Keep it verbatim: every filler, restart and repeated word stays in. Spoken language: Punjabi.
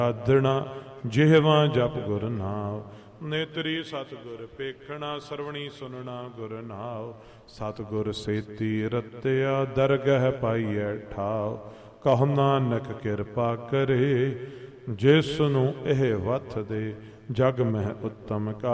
ਆਦਣਾ ਜਿਹਵਾ ਜਪ ਗੁਰ ਨਾਮ। ਨੇਤਰੀ ਸਤਿਗੁਰ ਪੇਖਣਾ ਸਰਵਣੀ ਸੁਨਣਾ ਗੁਰ ਨਾਮ। ਸਤਿਗੁਰ ਸੇਤੀ ਰਤਿਆ ਦਰਗਹਿ ਪਾਈਐ ਠਾਉ। ਕਹੁ ਨਾਨਕ ਕਿਰਪਾ ਕਰੇ ਜਿਸ ਨੂੰ ਇਹ ਵਥ ਦੇ। ਜਗ ਮਹਿ ਉੱਤਮ ਕਾ